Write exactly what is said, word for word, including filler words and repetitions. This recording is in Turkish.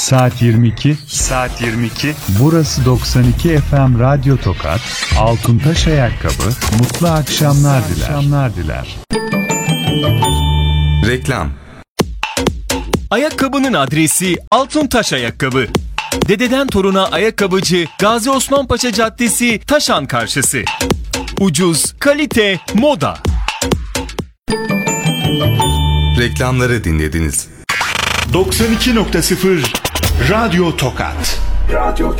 Saat yirmi iki. Saat yirmi iki. Burası doksan iki F M Radyo Tokat. Altuntaş Ayakkabı. Mutlu akşamlar diler. Akşamlar diler. Reklam. Ayakkabının adresi Altuntaş Ayakkabı. Dededen toruna ayakkabıcı Gazi Osman Paşa Caddesi, Taşan karşısı. Ucuz, kalite, moda. Reklamları dinlediniz. doksan iki nokta sıfır Radyo Tokat. Radyo